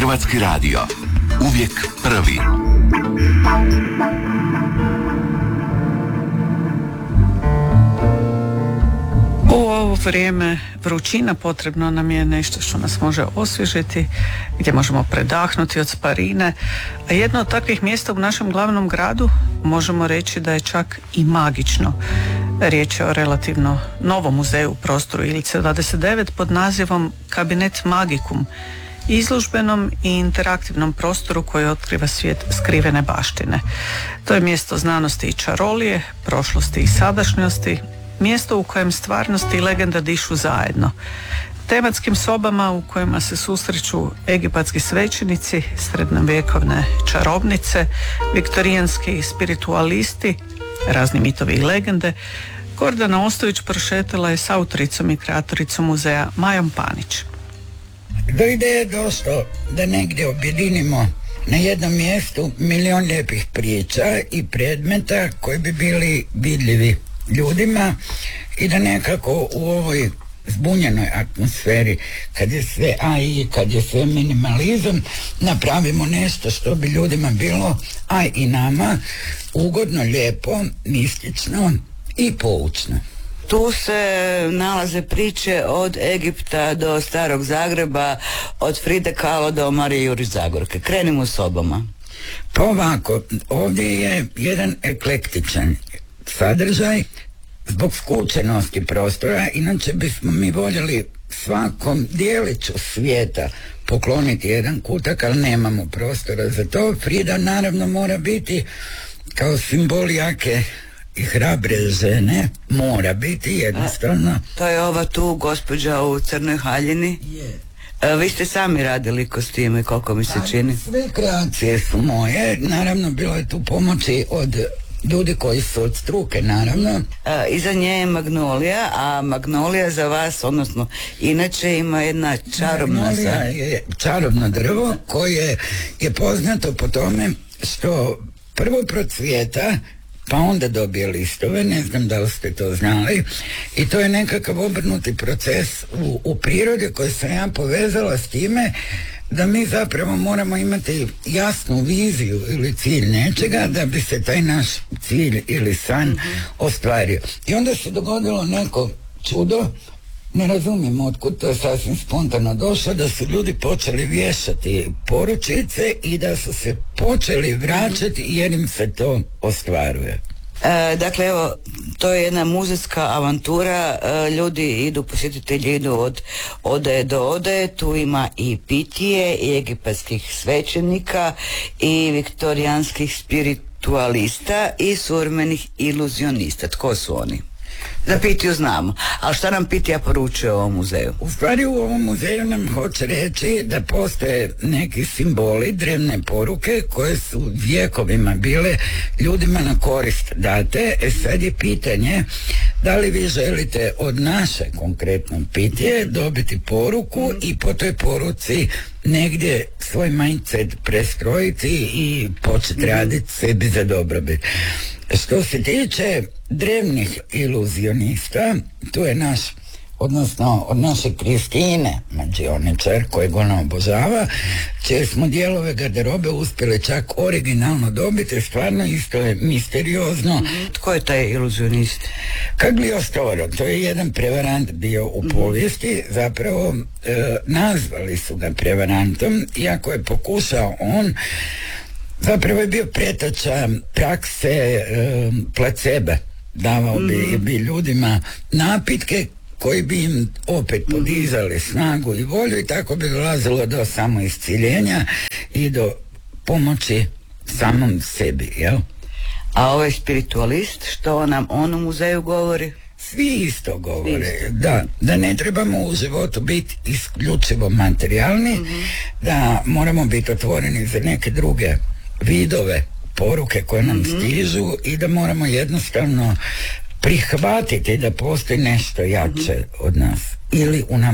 Hrvatski radio. Uvijek prvi. U ovo vrijeme vrućina potrebno nam je nešto što nas može osvježiti, gdje možemo predahnuti od sparine, a jedno od takvih mjesta u našem glavnom gradu možemo reći da je čak i magično. Riječ je o relativno novom muzeju u prostoru Ilice 29 pod nazivom Kabinet Magicum, izložbenom i interaktivnom prostoru koji otkriva svijet skrivene baštine. To je mjesto znanosti i čarolije, prošlosti i sadašnjosti, mjesto u kojem stvarnost i legenda dišu zajedno. Tematskim sobama u kojima se susreću egipatski svećenici, srednjovjekovne čarobnice, viktorijanski spiritualisti, razni mitovi i legende, Gordana Ostojić prošetala je s autoricom i kreatoricom muzeja Majom Panić. Do ideje je došlo da negdje objedinimo na jednom mjestu milion lijepih priča i predmeta koji bi bili vidljivi ljudima i da nekako u ovoj zbunjenoj atmosferi, kad je sve AI, kad je sve minimalizam, napravimo nešto što bi ljudima bilo, a i nama, ugodno, lijepo, mistično i poučno. Tu se nalaze priče od Egipta do Starog Zagreba, od Fride Kahlo do Marije Jurić Zagorke. Krenimo sobama. Pa ovako, ovdje je jedan eklektičan sadržaj zbog skučenosti prostora, inače bismo mi voljeli svakom dijeliću svijeta pokloniti jedan kutak, ali nemamo prostora za to. Frida naravno mora biti kao simbol jake i hrabre žene, mora biti jednostavno. To je ova tu gospođa u crnoj haljini. Vi ste sami radili kostime, koliko mi se čini? Sve kreacije su moje, naravno bilo je tu pomoći od ljudi koji su od struke, naravno. Iza nje je magnolija, a magnolija za vas, odnosno inače, ima jedna čarobna... Magnolija je čarobno drvo koje je poznato po tome što prvo procvijeta, pa onda dobije listove, ne znam da li ste to znali, i to je nekakav obrnuti proces u prirodi koji sam ja povezala s time da mi zapravo moramo imati jasnu viziju ili cilj nečega da bi se taj naš cilj ili san ostvario. I onda se dogodilo neko čudo, ne razumijem otkud, to je sasvim spontano došlo, da su ljudi počeli vješati poručice i da su se počeli vraćati jer im se to ostvaruje. Dakle, evo, to je jedna muzejska avantura, ljudi idu, posjetitelji idu od odaje do odaje, tu ima i pitije, i egipatskih svećenika, i viktorijanskih spiritualista, i suvremenih iluzionista. Tko su oni? Za Pitiju znamo, ali šta nam Pitija poručuje u ovom muzeju? U stvari u ovom muzeju nam hoće reći da postoje neki simboli, drevne poruke koje su vjekovima bile ljudima na korist date. Sad je pitanje da li vi želite od naše konkretno Pitije dobiti poruku i po toj poruci negdje svoj mindset prestrojiti i početi raditi sebi za dobrobit. Što se tiče drevnih iluzionista, tu je naš, odnosno od naše Kristine mađioničar kojeg ona obožava, čije smo dijelove garderobe uspjeli čak originalno dobiti, stvarno isto je misteriozno. Tko je taj iluzionist? Cagliostro, to je jedan prevarant bio u povijesti, zapravo nazvali su ga prevarantom, iako je pokušao on, zapravo je bio pretača prakse placebe, davao bi ljudima napitke koji bi im opet podizali snagu i volju i tako bi dolazilo do samoisciljenja i do pomoći samom sebi, jel? A ovaj spiritualist, što nam on u muzeju govori? Svi isto govore, da ne trebamo u životu biti isključivo materijalni, da moramo biti otvoreni za neke druge vidove, poruke koje nam stižu i da moramo jednostavno prihvatiti da postoji nešto jače od nas ili u nama